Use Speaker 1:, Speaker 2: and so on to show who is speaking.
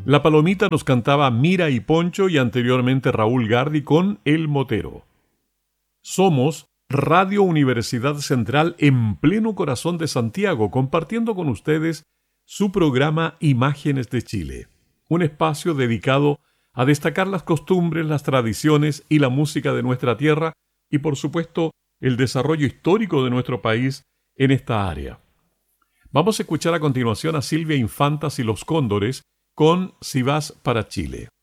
Speaker 1: La Palomita nos cantaba Mira y Poncho y anteriormente Raúl Gardi con El Motero. Somos Radio Universidad Central en pleno corazón de Santiago, compartiendo con ustedes su programa Imágenes de Chile, un espacio dedicado a destacar las costumbres, las tradiciones y la música de nuestra tierra y, por supuesto, el desarrollo histórico de nuestro país en esta área. Vamos a escuchar a continuación a Silvia Infantas y los Cóndores con Si vas para Chile.